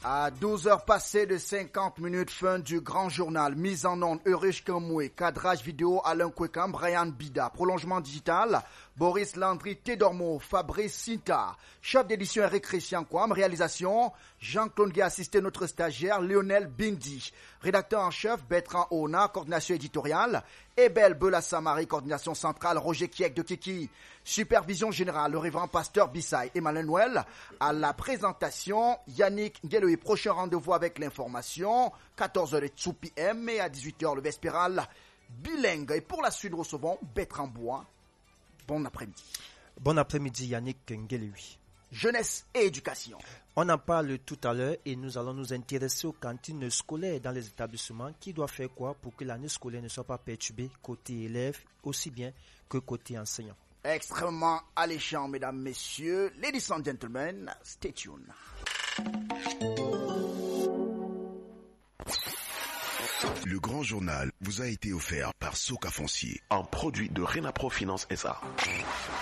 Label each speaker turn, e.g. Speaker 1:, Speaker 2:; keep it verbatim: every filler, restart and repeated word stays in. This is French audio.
Speaker 1: À douze heures passées de cinquante minutes, fin du grand journal. Mise en onde, Eurish Kamoué. Cadrage vidéo, Alain Kwekam, Brian Bida. Prolongement digital, Boris Landry, Tédormo, Fabrice Sinta. Chef d'édition, Eric Christian Kouam. Réalisation, Jean-Claude Gué, assisté notre stagiaire, Lionel Bindi. Rédacteur en chef, Bertrand Ona. Coordination éditoriale, Ebel Bela-Samari. Coordination centrale, Roger Kiek de Kiki. Supervision générale, le révérend pasteur Bissay Emmanuel. À la présentation, Yannick Ngueloui. Prochain rendez-vous avec l'information, quatorze heures de deux P M et à dix-huit heures le Vespéral bilingue. Et pour la suite, nous recevons Bertrand Bois. Bon après-midi.
Speaker 2: Bon après-midi Yannick Ngueloui.
Speaker 1: Jeunesse et éducation.
Speaker 2: On en parle tout à l'heure et nous allons nous intéresser aux cantines scolaires dans les établissements. Qui doit faire quoi pour que l'année scolaire ne soit pas perturbée côté élèves aussi bien que côté enseignants.
Speaker 1: Extrêmement alléchant, mesdames, messieurs. Ladies and gentlemen, stay tuned.
Speaker 3: Le grand journal vous a été offert par Soka Foncier,
Speaker 4: un produit de Renapro Finance S A.